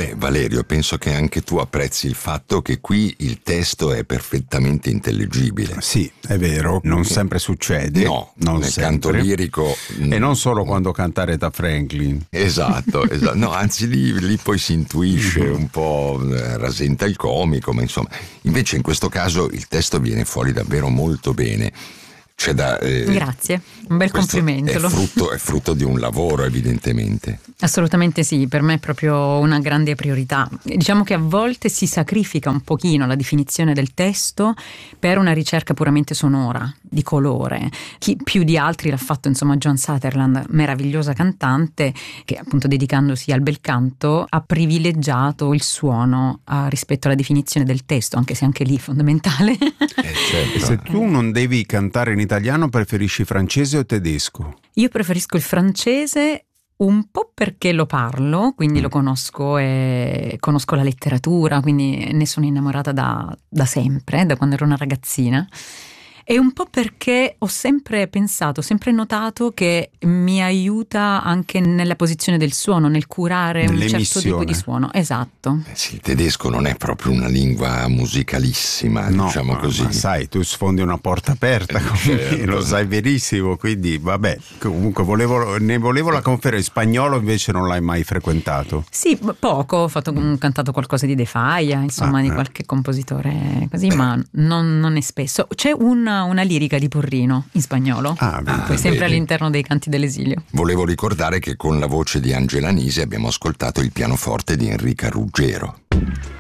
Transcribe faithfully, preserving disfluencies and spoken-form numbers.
Beh, Valerio, penso che anche tu apprezzi il fatto che qui il testo è perfettamente intelligibile. Sì, è vero, non sempre succede. No, non nel sempre. canto lirico. E non solo quando canta Aretha Franklin. Esatto, esatto. No, anzi lì, lì poi si intuisce un po', eh, rasenta il comico, ma insomma. Invece in questo caso il testo viene fuori davvero molto bene. C'è da, eh, Grazie, un bel complimento. È frutto, è frutto di un lavoro, evidentemente. Assolutamente sì, per me è proprio una grande priorità. Diciamo che a volte si sacrifica un pochino la definizione del testo per una ricerca puramente sonora, di colore. Chi più di altri l'ha fatto, insomma, John Sutherland, meravigliosa cantante, che appunto dedicandosi al bel canto ha privilegiato il suono uh, rispetto alla definizione del testo, anche se anche lì è fondamentale. Eh, certo. E se tu non devi cantare in italiano, preferisci francese o tedesco? Io preferisco il francese un po' perché lo parlo, quindi mm. lo conosco e conosco la letteratura, quindi ne sono innamorata da, da sempre, da quando ero una ragazzina. E un po' perché ho sempre pensato, ho sempre notato che mi aiuta anche nella posizione del suono, nel curare un certo tipo di suono. Esatto. Eh sì, il tedesco non è proprio una lingua musicalissima, no, diciamo ma, così. Ma sai, tu sfondi una porta aperta, certo. Lo sai benissimo, quindi vabbè, comunque volevo, ne volevo la conferenza. In spagnolo invece non l'hai mai frequentato? Sì, poco, ho fatto, mm. cantato qualcosa di De Falla, insomma, ah, di qualche eh. compositore così, eh. ma non, non è spesso. C'è una una lirica di Porrino in spagnolo, ah, poi sempre vedi. All'interno dei Canti dell'esilio. Volevo ricordare che con la voce di Angela Nisi abbiamo ascoltato il pianoforte di Enrica Ruggero.